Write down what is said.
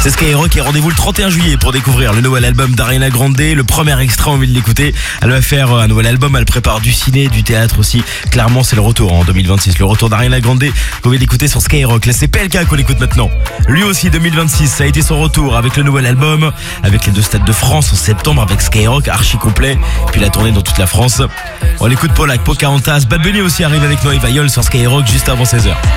C'est Skyrock et rendez-vous le 31 juillet pour découvrir le nouvel album d'Ariana Grande. Le premier extrait, on envie de l'écouter. Elle va faire un nouvel album, elle prépare du ciné, du théâtre aussi. Clairement, c'est le retour en 2026. Le retour d'Ariana Grande, vous pouvez l'écouter sur Skyrock. Là, c'est PLK qu'on écoute maintenant. Lui aussi, 2026, ça a été son retour avec le nouvel album, avec les 2 stades de France en septembre, avec Skyrock, archi complet. Puis la tournée dans toute la France. On l'écoute Polak, Pocahontas. Bad Bunny aussi arrive avec Noé Vayol sur Skyrock juste avant 16h.